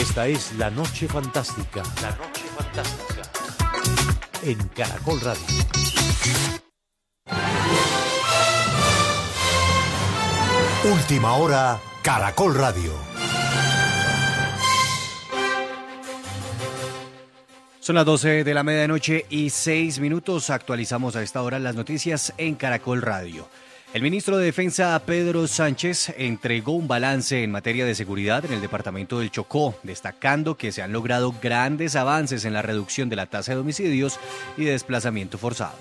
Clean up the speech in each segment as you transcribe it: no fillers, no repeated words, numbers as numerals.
Esta es La Noche Fantástica. La Noche Fantástica. En Caracol Radio. Última hora, Caracol Radio. Son las 12 de la medianoche y 6 minutos. Actualizamos a esta hora las noticias en Caracol Radio. El ministro de Defensa, Pedro Sánchez, entregó un balance en materia de seguridad en el departamento del Chocó, destacando que se han logrado grandes avances en la reducción de la tasa de homicidios y de desplazamiento forzado.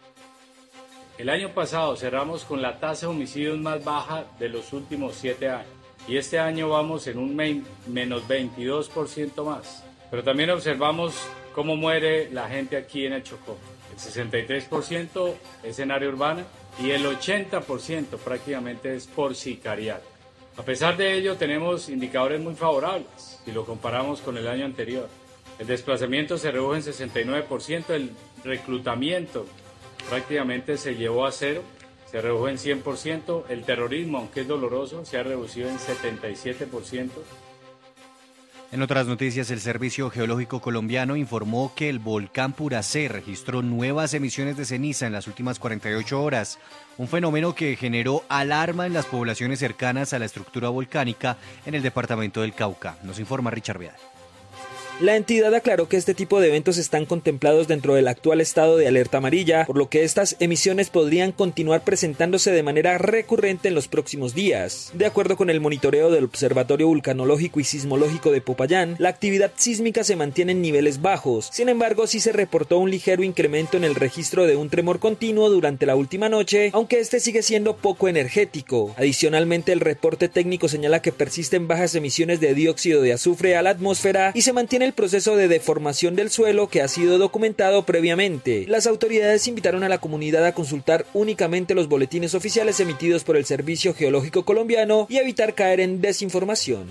El año pasado cerramos con la tasa de homicidios más baja de los últimos 7 años y este año vamos en un menos 22% más. Pero también observamos cómo muere la gente aquí en el Chocó. El 63% es en área urbana y el 80% prácticamente es por sicariato. A pesar de ello, tenemos indicadores muy favorables si lo comparamos con el año anterior. El desplazamiento se redujo en 69%, el reclutamiento prácticamente se llevó a cero, se redujo en 100%, el terrorismo, aunque es doloroso, se ha reducido en 77%. En otras noticias, el Servicio Geológico Colombiano informó que el volcán Puracé registró nuevas emisiones de ceniza en las últimas 48 horas, un fenómeno que generó alarma en las poblaciones cercanas a la estructura volcánica en el departamento del Cauca. Nos informa Richard Vidal. La entidad aclaró que este tipo de eventos están contemplados dentro del actual estado de alerta amarilla, por lo que estas emisiones podrían continuar presentándose de manera recurrente en los próximos días. De acuerdo con el monitoreo del Observatorio Vulcanológico y Sismológico de Popayán, la actividad sísmica se mantiene en niveles bajos. Sin embargo, sí se reportó un ligero incremento en el registro de un tremor continuo durante la última noche, aunque este sigue siendo poco energético. Adicionalmente, el reporte técnico señala que persisten bajas emisiones de dióxido de azufre a la atmósfera y se mantiene el proceso de deformación del suelo que ha sido documentado previamente. Las autoridades invitaron a la comunidad a consultar únicamente los boletines oficiales emitidos por el Servicio Geológico Colombiano y evitar caer en desinformación.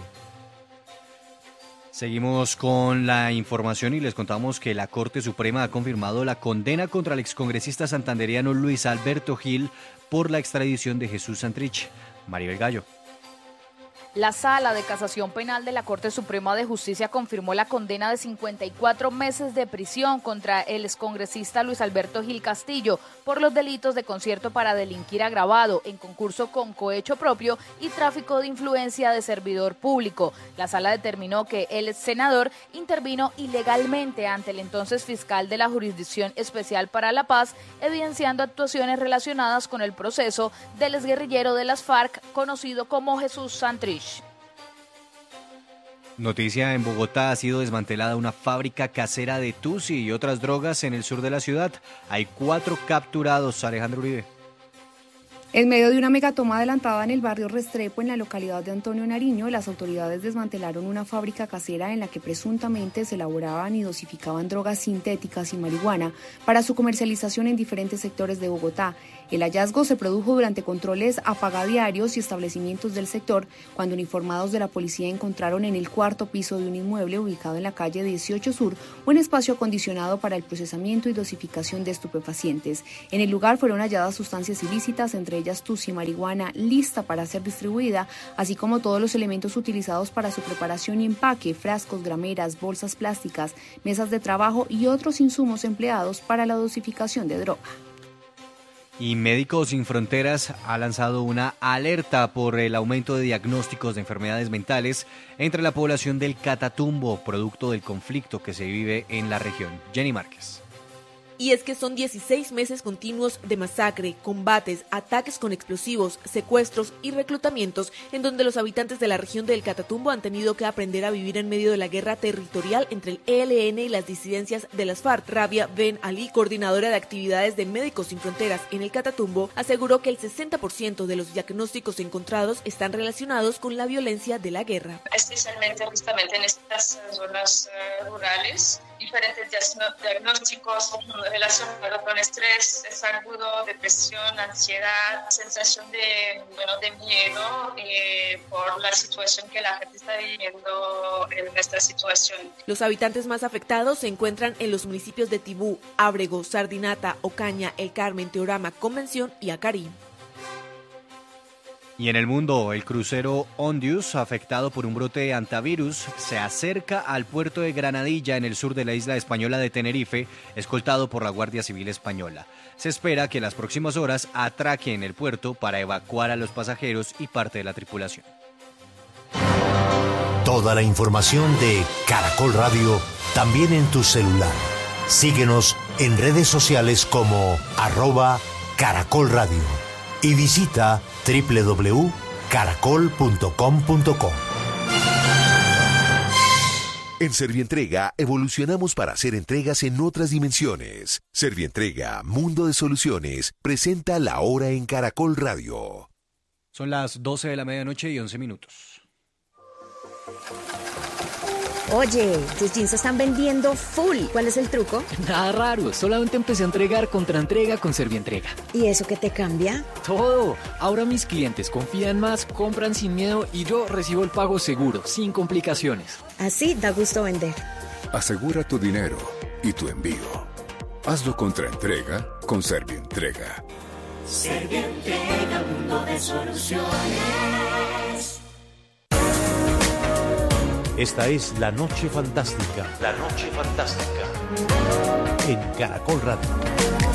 Seguimos con la información y les contamos que la Corte Suprema ha confirmado la condena contra el excongresista santandereano Luis Alberto Gil por la extradición de Jesús Santrich. Maribel Gallo. La Sala de Casación Penal de la Corte Suprema de Justicia confirmó la condena de 54 meses de prisión contra el excongresista Luis Alberto Gil Castillo por los delitos de concierto para delinquir agravado en concurso con cohecho propio y tráfico de influencia de servidor público. La Sala determinó que el senador intervino ilegalmente ante el entonces fiscal de la Jurisdicción Especial para la Paz, evidenciando actuaciones relacionadas con el proceso del exguerrillero de las FARC conocido como Jesús Santrich. Noticia: en Bogotá ha sido desmantelada una fábrica casera de tusi y otras drogas en el sur de la ciudad. Hay 4 capturados. Alejandro Uribe. En medio de una megatoma adelantada en el barrio Restrepo, en la localidad de Antonio Nariño, las autoridades desmantelaron una fábrica casera en la que presuntamente se elaboraban y dosificaban drogas sintéticas y marihuana para su comercialización en diferentes sectores de Bogotá. El hallazgo se produjo durante controles a pagadiarios y establecimientos del sector, cuando uniformados de la policía encontraron en el 4º piso de un inmueble ubicado en la calle 18 Sur un espacio acondicionado para el procesamiento y dosificación de estupefacientes. En el lugar fueron halladas sustancias ilícitas, entre ellas tusi, marihuana lista para ser distribuida, así como todos los elementos utilizados para su preparación y empaque: frascos, grameras, bolsas plásticas, mesas de trabajo y otros insumos empleados para la dosificación de droga. Y Médicos Sin Fronteras ha lanzado una alerta por el aumento de diagnósticos de enfermedades mentales entre la población del Catatumbo, producto del conflicto que se vive en la región. Jenny Márquez. Y es que son 16 meses continuos de masacre, combates, ataques con explosivos, secuestros y reclutamientos, en donde los habitantes de la región del Catatumbo han tenido que aprender a vivir en medio de la guerra territorial entre el ELN y las disidencias de las FARC. Rabia Ben Ali, coordinadora de actividades de Médicos Sin Fronteras en el Catatumbo, aseguró que el 60% de los diagnósticos encontrados están relacionados con la violencia de la guerra. Especialmente justamente en estas zonas rurales, diferentes diagnósticos relacionados con estrés agudo, depresión, ansiedad, sensación de miedo por la situación que la gente está viviendo en esta situación. Los habitantes más afectados se encuentran en los municipios de Tibú, Ábrego, Sardinata, Ocaña, El Carmen, Teorama, Convención y Acarí. Y en el mundo, el crucero Ondius, afectado por un brote de hantavirus, se acerca al puerto de Granadilla, en el sur de la isla española de Tenerife, escoltado por la Guardia Civil Española. Se espera que en las próximas horas atraque en el puerto para evacuar a los pasajeros y parte de la tripulación. Toda la información de Caracol Radio también en tu celular. Síguenos en redes sociales como @Caracol Radio y visita www.caracol.com.co. En Servientrega evolucionamos para hacer entregas en otras dimensiones. Servientrega, Mundo de Soluciones, presenta La Hora en Caracol Radio. Son las 12 de la medianoche y 11 minutos. Oye, tus jeans se están vendiendo full. ¿Cuál es el truco? Nada raro, solamente empecé a entregar contraentrega con Servientrega. ¿Y eso qué te cambia? Todo. Ahora mis clientes confían más, compran sin miedo y yo recibo el pago seguro, sin complicaciones. Así da gusto vender. Asegura tu dinero y tu envío. Hazlo contraentrega con Servientrega. Servientrega, mundo de soluciones. Esta es La Noche Fantástica. La Noche Fantástica. En Caracol Radio.